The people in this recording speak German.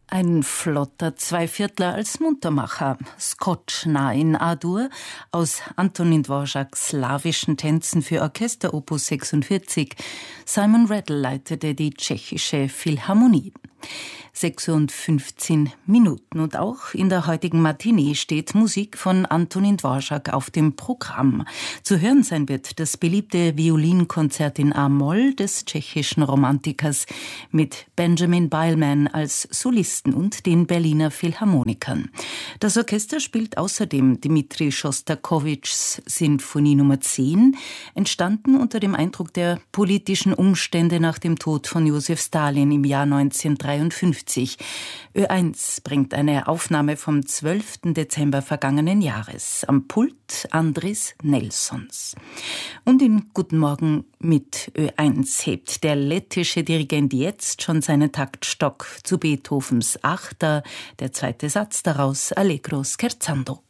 Ein flotter Zweiviertler als Muntermacher, Skotschna in A-Dur, aus Antonin Dvořáks slawischen Tänzen für Orchester Opus 46. Simon Rattle leitete die tschechische Philharmonie. 6:15 und auch in der heutigen Matinee steht Musik von Antonin Dvořák auf dem Programm. Zu hören sein wird das beliebte Violinkonzert in A-Moll des tschechischen Romantikers mit Benjamin Beilman als Solisten und den Berliner Philharmonikern. Das Orchester spielt außerdem Dmitri Schostakowitschs Sinfonie Nummer 10, entstanden unter dem Eindruck der politischen Umstände nach dem Tod von Josef Stalin im Jahr 1953. Ö1 bringt eine Aufnahme vom 12. Dezember vergangenen Jahres. Am Pult Andris Nelsons. Und in Guten Morgen mit Ö1 hebt der lettische Dirigent jetzt schon seinen Taktstock zu Beethovens Achter, der zweite Satz daraus Allegro scherzando.